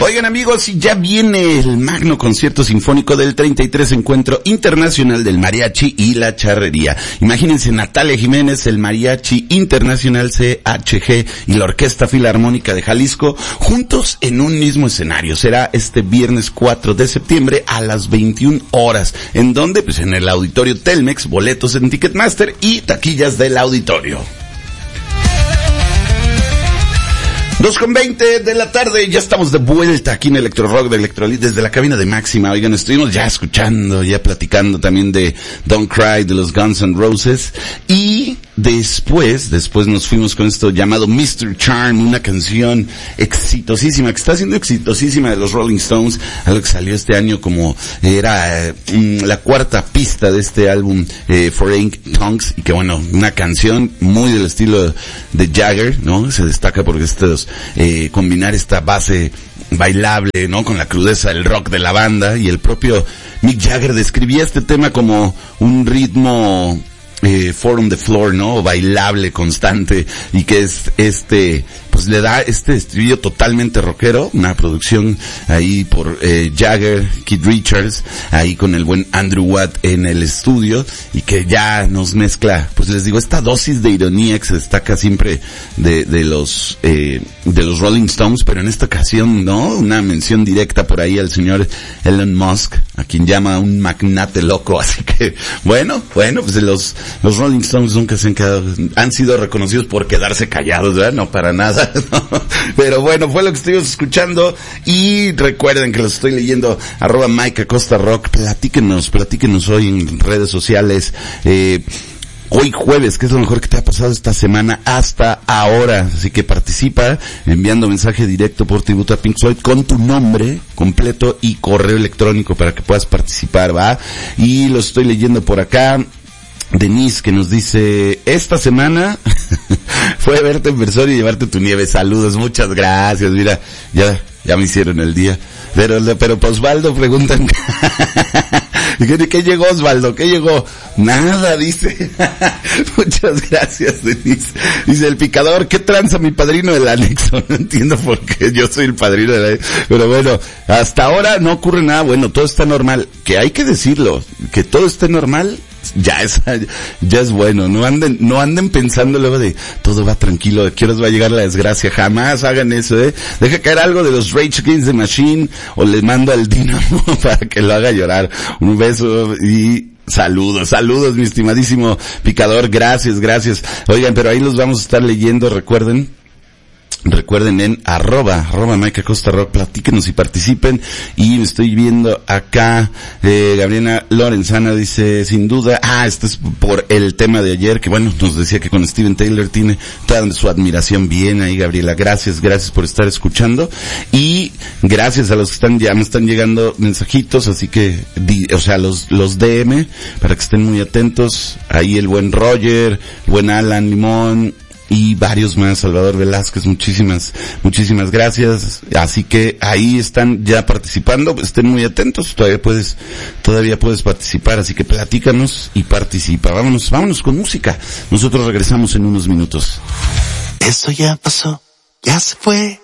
Oigan amigos, ya viene el magno concierto sinfónico del 33 Encuentro Internacional del Mariachi y la Charrería. Imagínense Natalia Jiménez, el Mariachi Internacional CHG y la Orquesta Filarmónica de Jalisco juntos en un mismo escenario. Será este viernes 4 de septiembre a las 21 horas. ¿En dónde? Pues en el Auditorio Telmex, boletos en Ticketmaster y taquillas del auditorio. 2:20 de la tarde, ya estamos de vuelta aquí en Electro Rock de Electrolit desde la cabina de Máxima. Oigan, estuvimos ya escuchando, ya platicando también de Don't Cry de los Guns N' Roses y después nos fuimos con esto llamado Mr. Charm, una canción exitosísima, que está siendo exitosísima de los Rolling Stones, algo que salió este año como era la cuarta pista de este álbum Foreign Tongues, y que bueno, una canción muy del estilo de Jagger, ¿no? Se destaca porque combinar esta base bailable, ¿no? Con la crudeza del rock de la banda, y el propio Mick Jagger describía este tema como un ritmo four on the floor, ¿no? Bailable, constante, y que es pues le da este estribillo totalmente rockero, una producción ahí por Jagger, Keith Richards, ahí con el buen Andrew Watt en el estudio, y que ya nos mezcla, pues les digo, esta dosis de ironía que se destaca siempre de los Rolling Stones, pero en esta ocasión, ¿no? Una mención directa por ahí al señor Elon Musk, a quien llama un magnate loco, así que, bueno, pues los Rolling Stones nunca han sido reconocidos por quedarse callados, ¿verdad? No, para nada. ¿No? Pero bueno, fue lo que estuvimos escuchando, y recuerden que los estoy leyendo, @MikeAcostaRock, platíquenos hoy en redes sociales, hoy jueves, ¿qué es lo mejor que te ha pasado esta semana hasta ahora? Así que participa enviando mensaje directo por Tributo a Pink Floyd con tu nombre completo y correo electrónico para que puedas participar, ¿va? Y lo estoy leyendo por acá. Denise, que nos dice, esta semana fue verte en persona y llevarte tu nieve. Saludos, muchas gracias. Mira, ya me hicieron el día. Pero Osvaldo preguntan, ¿qué llegó Osvaldo? ¿Qué llegó? Nada, dice. Muchas gracias, Denise. Dice el picador, ¿qué tranza mi padrino del anexo? No entiendo por qué yo soy el padrino del anexo. Pero bueno, hasta ahora no ocurre nada. Bueno, todo está normal. Que hay que decirlo, que todo esté normal. Ya es bueno, no anden pensando luego de todo va tranquilo, de qué horas va a llegar la desgracia, jamás hagan eso, deja caer algo de los Rage Against the Machine, o le mando al Dynamo para que lo haga llorar. Un beso y saludos, mi estimadísimo picador, gracias. Oigan, pero ahí los vamos a estar leyendo, recuerden en @ Mike Acosta Rock, platíquenos y participen. Y me estoy viendo acá, Gabriela Lorenzana dice, sin duda, esto es por el tema de ayer, que bueno, nos decía que con Steven Tyler tiene toda su admiración. Bien ahí, Gabriela, gracias por estar escuchando, y gracias a los que ya me están llegando mensajitos, así que, los DM, para que estén muy atentos. Ahí el buen Roger, el buen Alan Limón, y varios más, Salvador Velázquez, muchísimas gracias. Así que ahí están ya participando, estén muy atentos, todavía puedes participar, así que platícanos y participa. Vámonos con música. Nosotros regresamos en unos minutos. Eso ya pasó, ya se fue,